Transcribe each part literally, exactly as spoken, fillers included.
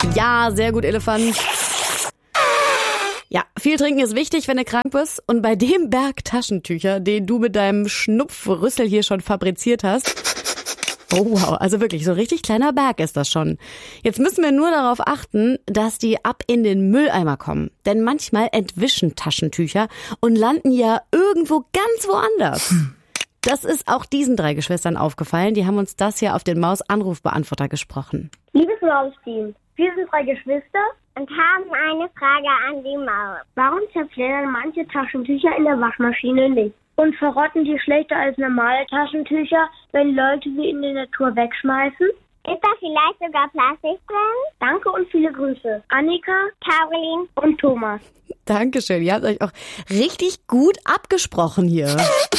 Ja, sehr gut, Elefant. Ja, viel trinken ist wichtig, wenn du krank bist. Und bei dem Berg Taschentücher, den du mit deinem Schnupfrüssel hier schon fabriziert hast, oh wow, also wirklich, so ein richtig kleiner Berg ist das schon. Jetzt müssen wir nur darauf achten, dass die ab in den Mülleimer kommen. Denn manchmal entwischen Taschentücher und landen ja irgendwo ganz woanders. Das ist auch diesen drei Geschwistern aufgefallen. Die haben uns das hier auf den Maus-Anrufbeantworter gesprochen. Liebes Maus-Team, wir sind drei Geschwister und haben eine Frage an die Maus. Warum zerfleddern manche Taschentücher in der Waschmaschine nicht? Und verrotten die schlechter als normale Taschentücher, wenn Leute sie in der Natur wegschmeißen? Ist da vielleicht sogar Plastik drin? Danke und viele Grüße. Annika, Caroline und Thomas. Dankeschön, ihr habt euch auch richtig gut abgesprochen hier.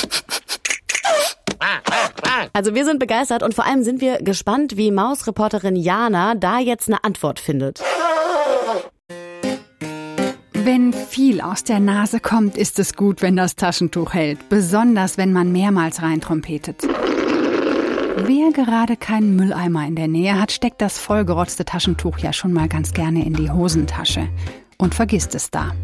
Also wir sind begeistert und vor allem sind wir gespannt, wie Mausreporterin Jana da jetzt eine Antwort findet. Wenn viel aus der Nase kommt, ist es gut, wenn das Taschentuch hält. Besonders, wenn man mehrmals reintrompetet. Wer gerade keinen Mülleimer in der Nähe hat, steckt das vollgerotzte Taschentuch ja schon mal ganz gerne in die Hosentasche und vergisst es da.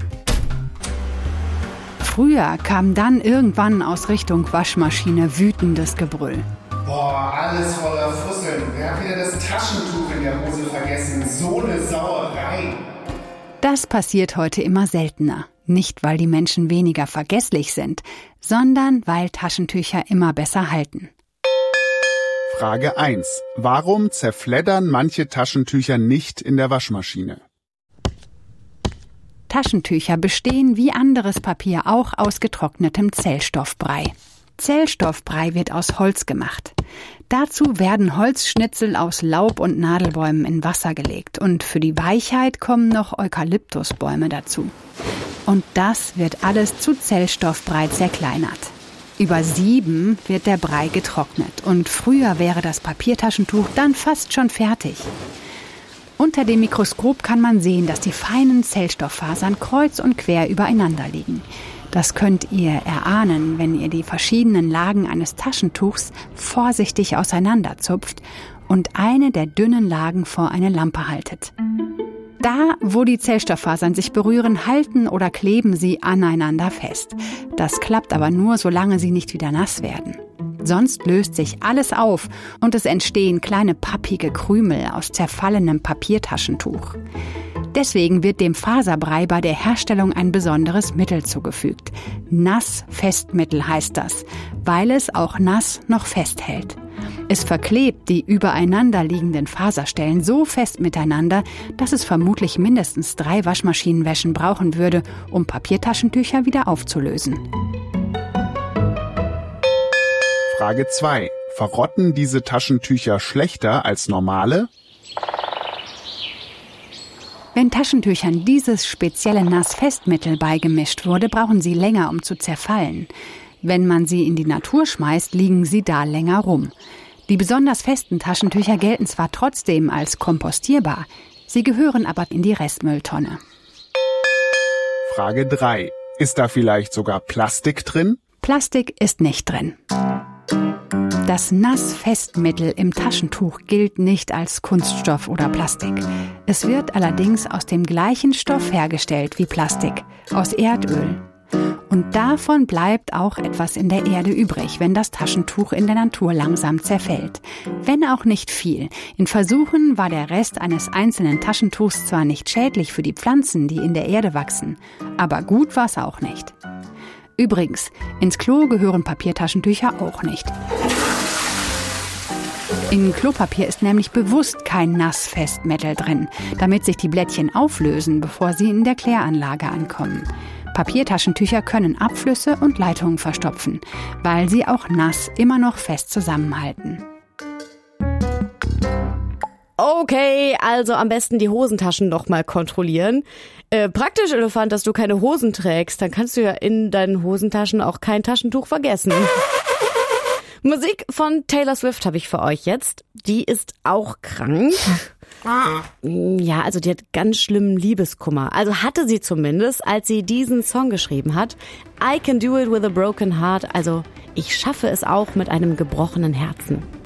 Früher kam dann irgendwann aus Richtung Waschmaschine wütendes Gebrüll. Boah, alles voller Fusseln. Wer hat wieder das Taschentuch in der Hose vergessen? So eine Sauerei. Das passiert heute immer seltener. Nicht, weil die Menschen weniger vergesslich sind, sondern weil Taschentücher immer besser halten. Frage eins. Warum zerfleddern manche Taschentücher nicht in der Waschmaschine? Taschentücher bestehen wie anderes Papier auch aus getrocknetem Zellstoffbrei. Zellstoffbrei wird aus Holz gemacht. Dazu werden Holzschnitzel aus Laub- und Nadelbäumen in Wasser gelegt und für die Weichheit kommen noch Eukalyptusbäume dazu. Und das wird alles zu Zellstoffbrei zerkleinert. Über Sieben wird der Brei getrocknet und früher wäre das Papiertaschentuch dann fast schon fertig. Unter dem Mikroskop kann man sehen, dass die feinen Zellstofffasern kreuz und quer übereinander liegen. Das könnt ihr erahnen, wenn ihr die verschiedenen Lagen eines Taschentuchs vorsichtig auseinanderzupft und eine der dünnen Lagen vor eine Lampe haltet. Da, wo die Zellstofffasern sich berühren, halten oder kleben sie aneinander fest. Das klappt aber nur, solange sie nicht wieder nass werden. Sonst löst sich alles auf und es entstehen kleine pappige Krümel aus zerfallenem Papiertaschentuch. Deswegen wird dem Faserbrei bei der Herstellung ein besonderes Mittel zugefügt. Nassfestmittel heißt das, weil es auch nass noch festhält. Es verklebt die übereinander liegenden Faserstellen so fest miteinander, dass es vermutlich mindestens drei Waschmaschinenwäschen brauchen würde, um Papiertaschentücher wieder aufzulösen. Frage zwei. Verrotten diese Taschentücher schlechter als normale? Wenn Taschentüchern dieses spezielle Nassfestmittel beigemischt wurde, brauchen sie länger, um zu zerfallen. Wenn man sie in die Natur schmeißt, liegen sie da länger rum. Die besonders festen Taschentücher gelten zwar trotzdem als kompostierbar, sie gehören aber in die Restmülltonne. Frage drei. Ist da vielleicht sogar Plastik drin? Plastik ist nicht drin. Das Nassfestmittel im Taschentuch gilt nicht als Kunststoff oder Plastik. Es wird allerdings aus dem gleichen Stoff hergestellt wie Plastik, aus Erdöl. Und davon bleibt auch etwas in der Erde übrig, wenn das Taschentuch in der Natur langsam zerfällt. Wenn auch nicht viel. In Versuchen war der Rest eines einzelnen Taschentuchs zwar nicht schädlich für die Pflanzen, die in der Erde wachsen, aber gut war es auch nicht. Übrigens, ins Klo gehören Papiertaschentücher auch nicht. In Klopapier ist nämlich bewusst kein Nassfestmittel drin, damit sich die Blättchen auflösen, bevor sie in der Kläranlage ankommen. Papiertaschentücher können Abflüsse und Leitungen verstopfen, weil sie auch nass immer noch fest zusammenhalten. Okay, also am besten die Hosentaschen noch mal kontrollieren. Äh, praktisch, Elefant, dass du keine Hosen trägst. Dann kannst du ja in deinen Hosentaschen auch kein Taschentuch vergessen. Musik von Taylor Swift habe ich für euch jetzt. Die ist auch krank. Ja, also die hat ganz schlimmen Liebeskummer. Also hatte sie zumindest, als sie diesen Song geschrieben hat. I can do it with a broken heart. Also ich schaffe es auch mit einem gebrochenen Herzen.